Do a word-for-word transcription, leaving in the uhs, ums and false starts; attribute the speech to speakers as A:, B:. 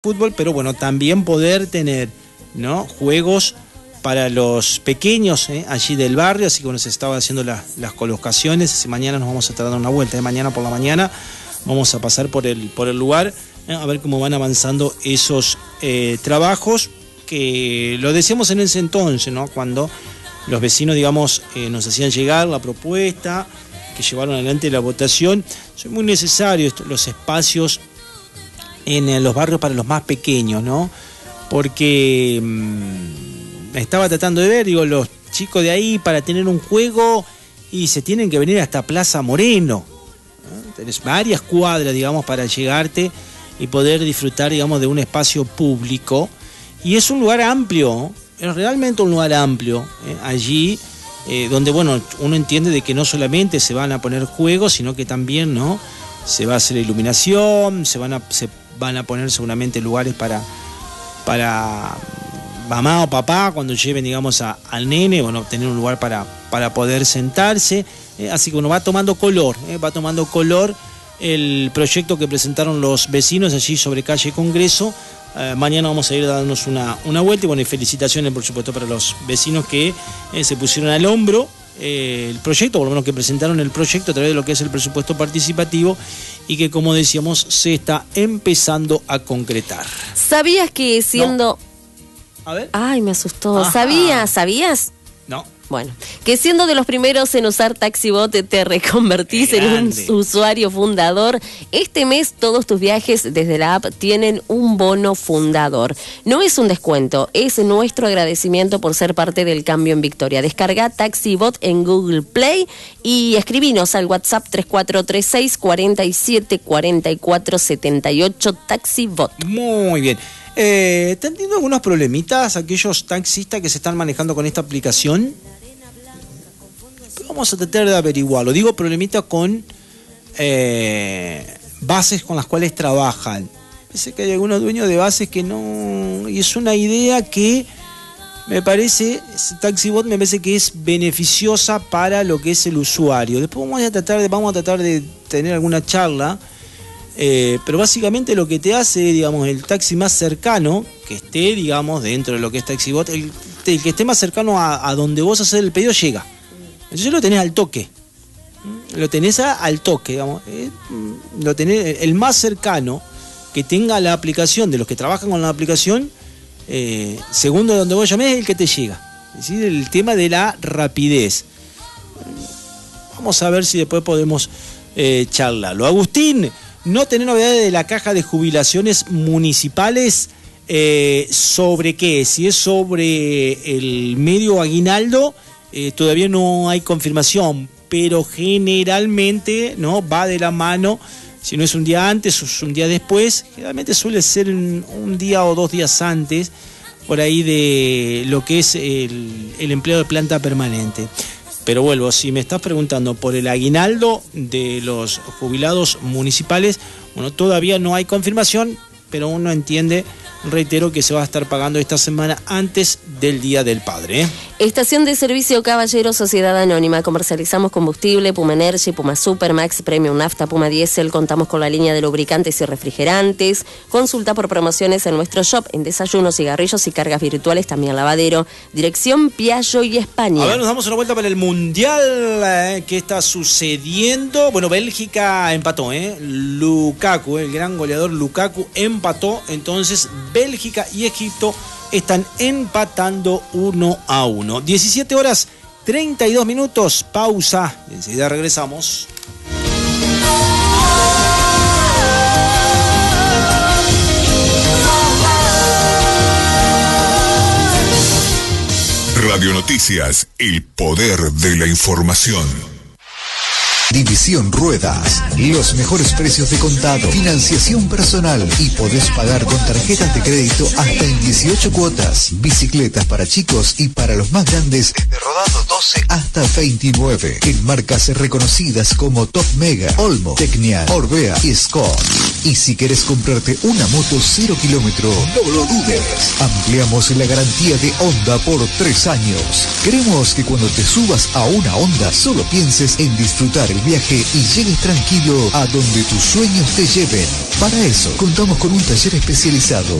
A: fútbol, pero bueno, también poder tener, ¿no?, juegos para los pequeños, ¿eh?, allí del barrio, así que bueno, se estaban haciendo la, las colocaciones. Así mañana nos vamos a estar dando una vuelta, ¿eh? Mañana por la mañana vamos a pasar por el, por el lugar, ¿eh?, a ver cómo van avanzando esos eh, trabajos, que lo decíamos en ese entonces, ¿no?, cuando los vecinos, digamos, eh, nos hacían llegar la propuesta, que llevaron adelante la votación. Son muy necesarios los espacios en los barrios para los más pequeños, ¿no? Porque mmm, estaba tratando de ver, digo, los chicos de ahí para tener un juego y se tienen que venir hasta Plaza Moreno, ¿no? Tenés varias cuadras, digamos, para llegarte y poder disfrutar, digamos, de un espacio público. Y es un lugar amplio, es realmente un lugar amplio, ¿eh? Allí, eh, donde, bueno, uno entiende de que no solamente se van a poner juegos, sino que también, ¿no?, se va a hacer iluminación, se van a, se van a poner seguramente lugares para, para mamá o papá cuando lleven, digamos, a, al nene, bueno, tener un lugar para, para poder sentarse, eh, así que bueno, va tomando color, eh, va tomando color el proyecto que presentaron los vecinos allí sobre calle Congreso. Eh, mañana vamos a ir a darnos una, una vuelta y bueno, y felicitaciones por supuesto para los vecinos que eh, se pusieron al hombro eh, el proyecto, por lo menos que presentaron el proyecto a través de lo que es el presupuesto participativo y que, como decíamos, se está empezando a concretar.
B: ¿Sabías que siendo...
A: No. A ver.
B: Ay, me asustó.
A: Ajá.
B: ¿Sabías? ¿Sabías?
A: No.
B: Bueno, que siendo de los primeros en usar TaxiBot te reconvertís en un usuario fundador. Este mes todos tus viajes desde la app tienen un bono fundador. No es un descuento, es nuestro agradecimiento por ser parte del cambio en Victoria. Descarga TaxiBot en Google Play y escribinos al WhatsApp tres cuatro tres seis, cuatro siete, cuatro cuatro siete ocho, TaxiBot.
A: Muy bien. Eh, ¿Están teniendo algunos problemitas aquellos taxistas que se están manejando con esta aplicación? Vamos a tratar de averiguarlo. Digo problemitas con eh, bases con las cuales trabajan. Parece que hay algunos dueños de bases que no... Y es una idea que me parece, TaxiBot me parece que es beneficiosa para lo que es el usuario. Después vamos a tratar de, vamos a tratar de tener alguna charla. Eh, pero básicamente lo que te hace, digamos, el taxi más cercano, que esté, digamos, dentro de lo que es TaxiBot, el, el que esté más cercano a, a donde vos haces el pedido llega. Entonces lo tenés al toque. Lo tenés a, al toque, digamos. Eh, lo tenés, el más cercano que tenga la aplicación, de los que trabajan con la aplicación, eh, segundo de donde vos llamés, es el que te llega. Es decir, el tema de la rapidez. Vamos a ver si después podemos eh, charlarlo. Agustín, no tenés novedades de la caja de jubilaciones municipales. Eh, ¿Sobre qué? Si es sobre el medio aguinaldo, eh, todavía no hay confirmación, pero generalmente, ¿no?, va de la mano. Si no es un día antes o es un día después, generalmente suele ser un, un día o dos días antes, por ahí, de lo que es el, el empleo de planta permanente. Pero vuelvo, si me estás preguntando por el aguinaldo de los jubilados municipales, bueno, todavía no hay confirmación, pero uno entiende, reitero, que se va a estar pagando esta semana antes del Día del Padre, ¿eh?
B: Estación de Servicio Caballero Sociedad Anónima. Comercializamos combustible, Puma Energy, Puma Super, Max Premium Nafta, Puma Diesel. Contamos con la línea de lubricantes y refrigerantes. Consulta por promociones en nuestro shop, en desayunos, cigarrillos y cargas virtuales, también lavadero. Dirección Piaggio y España.
A: A ver, nos damos una vuelta para el Mundial. ¿eh? ¿Qué está sucediendo? Bueno, Bélgica empató, ¿eh? Lukaku, el gran goleador Lukaku, empató. Entonces, Bélgica y Egipto están empatando uno a uno. diecisiete horas treinta y dos minutos. Pausa. Y enseguida regresamos.
C: Radio Noticias, el poder de la información.
D: División Ruedas, los mejores precios de contado, financiación personal y podés pagar con tarjetas de crédito hasta en dieciocho cuotas. Bicicletas para chicos y para los más grandes, desde rodado doce hasta veintinueve. En marcas reconocidas como Top Mega, Olmo, Tecnial, Orbea y Scott. Y si querés comprarte una moto cero kilómetro, no lo dudes. Ampliamos la garantía de Honda por tres años. Queremos que cuando te subas a una Honda solo pienses en disfrutar el viaje y llegues tranquilo a donde tus sueños te lleven. Para eso, contamos con un taller especializado